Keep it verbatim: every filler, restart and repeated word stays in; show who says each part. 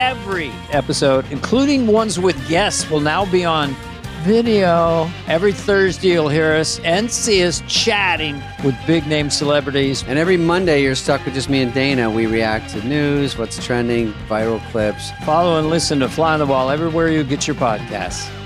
Speaker 1: Every episode, including ones with guests, will now be on video. Every Thursday, you'll hear us and see us chatting with big-name celebrities.
Speaker 2: And every Monday, you're stuck with just me and Dana. We react to news, what's trending, viral clips.
Speaker 1: Follow and listen to Fly on the Wall everywhere you get your podcasts.